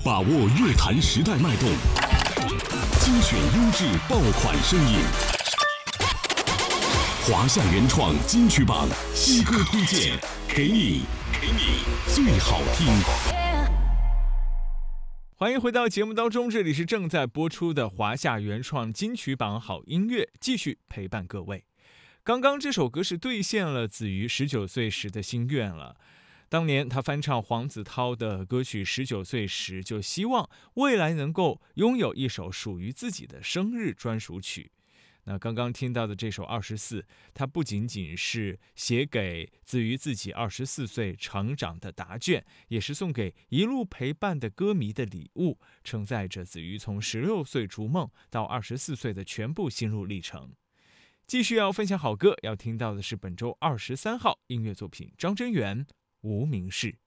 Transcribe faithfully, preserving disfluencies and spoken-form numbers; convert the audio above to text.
把握乐坛时代脉动，精选优质爆款声音。华夏原创金曲榜新歌推荐，给你给你最好听。 欢迎回到节目当中，这里是正在播出的华夏原创金曲榜好音乐，继续陪伴各位。刚刚这首歌是兑现了子瑜十九岁时的心愿了。当年他翻唱黄子韬的歌曲，十九岁时就希望未来能够拥有一首属于自己的生日专属曲。那刚刚听到的这首二十四，它不仅仅是写给子瑜自己二十四岁成长的答卷，也是送给一路陪伴的歌迷的礼物，承载着子瑜从十六岁逐梦到二十四岁的全部心路历程。继续要分享好歌，要听到的是本周二十三号音乐作品，张真源《无名氏》。